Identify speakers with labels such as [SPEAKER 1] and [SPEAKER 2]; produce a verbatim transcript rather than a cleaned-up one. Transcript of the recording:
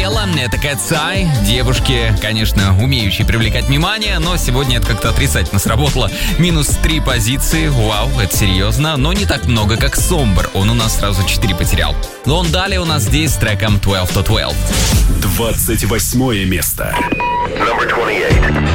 [SPEAKER 1] надоело. Это Cat Sai. Девушки, конечно, умеющие привлекать внимание, но сегодня это как-то отрицательно сработало. Минус три позиции. Вау, это серьезно. Но не так много, как Somber. Он у нас сразу четыре потерял. Но он далее у нас здесь с треком twelve to twelve.
[SPEAKER 2] двадцать восьмое место.
[SPEAKER 3] Number twenty-eight.